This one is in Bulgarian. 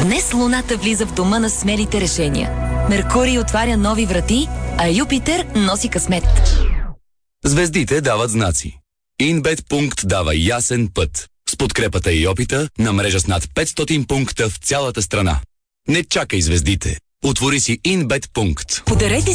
Днес Луната влиза в дома на смелите решения. Меркурий отваря нови врати, а Юпитер носи късмет. Звездите дават знаци. InBet дава ясен път. С подкрепата и опита на мрежа с над 500 пункта в цялата страна. Не чакай звездите. Отвори си InBet. Подарете